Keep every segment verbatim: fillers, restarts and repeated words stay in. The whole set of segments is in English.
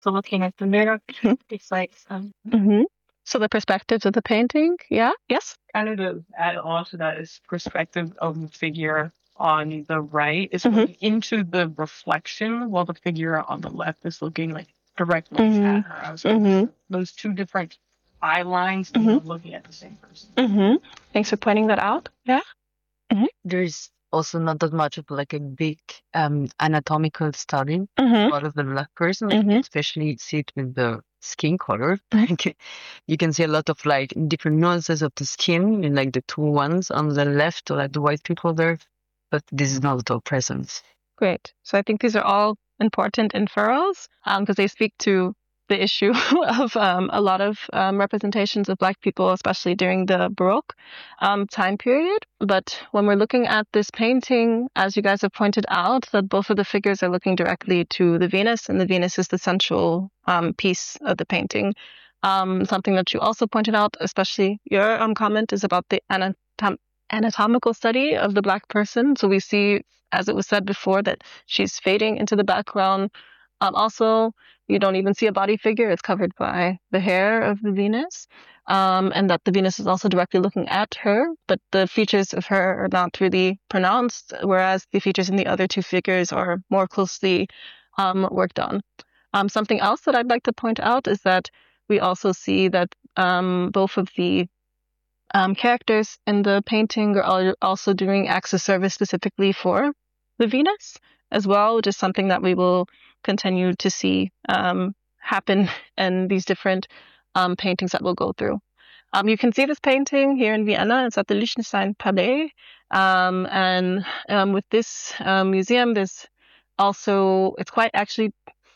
So looking at the mirror, Mhm. it's like um, hmm So the perspectives of the painting, yeah, yes. kind of to add on to that is perspective of the figure on the right is hmm looking into the reflection while the figure on the left is looking like directly hmm at her. I was hmm those two different eye lines and hmm they're looking at the same person. hmm Thanks for pointing that out. Yeah. hmm There's also not that much of like a big um, anatomical study hmm about of the black person, like hmm especially see it with the skin color. Like you can see a lot of like different nuances of the skin in like the two ones on the left or like the white people there, but this is not at all present. Great. So I think these are all important inferrals um, because they speak to the issue of um, a lot of um, representations of Black people, especially during the Baroque um, time period. But when we're looking at this painting, as you guys have pointed out, that both of the figures are looking directly to the Venus, and the Venus is the central um, piece of the painting. Um, something that you also pointed out, especially your um, comment, is about the anatom- anatomical study of the Black person. So we see, as it was said before, that she's fading into the background. Um, also, you don't even see a body figure. It's covered by the hair of the Venus. Um, and that the Venus is also directly looking at her, but the features of her are not really pronounced, whereas the features in the other two figures are more closely um, worked on. Um, something else that I'd like to point out is that we also see that um, both of the um, characters in the painting are also doing acts of service specifically for the Venus as well, which is something that we will continue to see um, happen in these different um, paintings that we'll go through. Um, you can see this painting here in Vienna. It's at the Liechtenstein Palais. Um, and um, with this um, museum, there's also, it's quite actually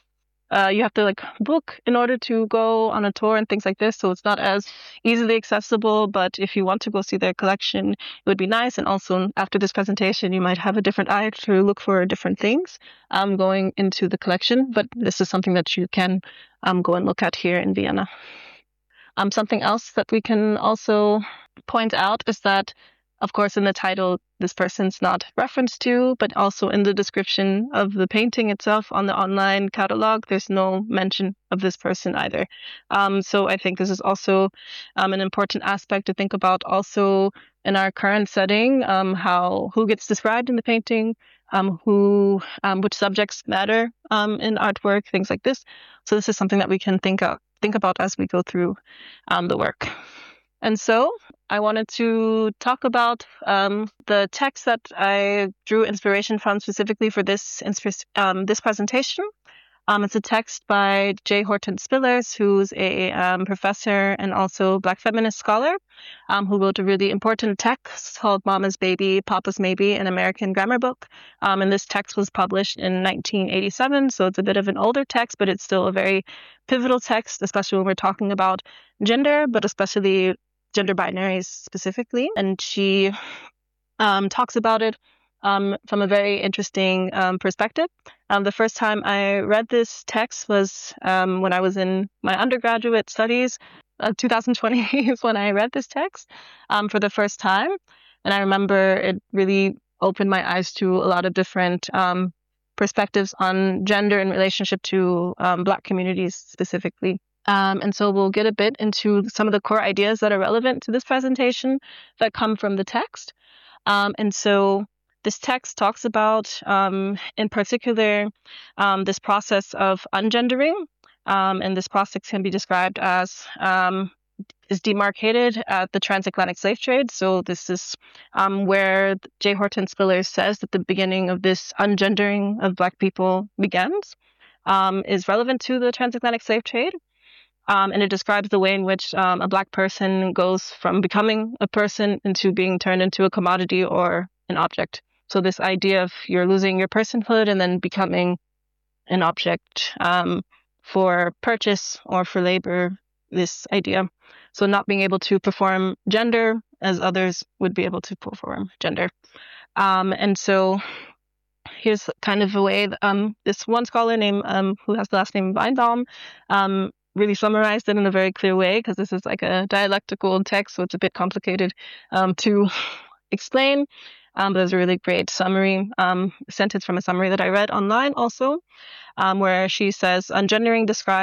uh, you have to like book in order to go on a tour and things like this. So it's not as easily accessible. But if you want to go see their collection, it would be nice. And also after this presentation, you might have a different eye to look for different things um, going into the collection. But this is something that you can um, go and look at here in Vienna. Um, something else that we can also point out is that, of course, in the title, this person's not referenced to, but also in the description of the painting itself on the online catalog, there's no mention of this person either. Um, so I think this is also um, an important aspect to think about also in our current setting, um, how who gets described in the painting, um, who, um, which subjects matter um, in artwork, things like this. So this is something that we can think of, think about as we go through um, the work. And so I wanted to talk about um, the text that I drew inspiration from specifically for this um, this presentation. Um, it's a text by J. Horton Spillers, who's a um, professor and also Black feminist scholar, um, who wrote a really important text called Mama's Baby, Papa's Maybe, an American grammar book. Um, and this text was published in nineteen eighty-seven, so it's a bit of an older text, but it's still a very pivotal text, especially when we're talking about gender, but especially gender binaries specifically. And she um, talks about it um, from a very interesting um, perspective. Um, the first time I read this text was um, when I was in my undergraduate studies. Uh, two thousand twenty is when I read this text um, for the first time. And I remember it really opened my eyes to a lot of different um, perspectives on gender in relationship to um, Black communities specifically. Um, and so we'll get a bit into some of the core ideas that are relevant to this presentation that come from the text. Um, and so this text talks about, um, in particular, um, this process of ungendering. Um, and this process can be described as um, is demarcated at the transatlantic slave trade. So this is um, where J. Horton Spillers says that the beginning of this ungendering of Black people begins, um, is relevant to the transatlantic slave trade. Um, and it describes the way in which um, a Black person goes from becoming a person into being turned into a commodity or an object. So this idea of you're losing your personhood and then becoming an object um, for purchase or for labor, this idea. So not being able to perform gender as others would be able to perform gender. Um, and so here's kind of a way that, um, this one scholar named um, who has the last name Weinbaum um, really summarized it in a very clear way, because this is like a dialectical text, so it's a bit complicated um, to explain. Um, but there's a really great summary, um, sentence from a summary that I read online also, um, where she says, ungendering describes